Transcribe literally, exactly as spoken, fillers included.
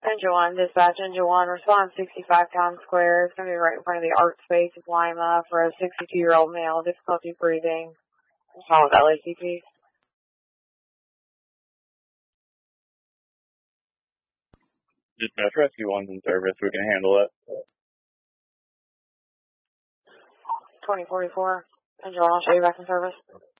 Engine one, dispatch, engine one, respond sixty-five Town Square. It's going to be right in front of the art space of Lima for a sixty-two-year-old male, difficulty breathing. What's wrong with L A C P? Dispatch, rescue one's in service. We can handle it. twenty forty-four, engine one, I'll show you back in service.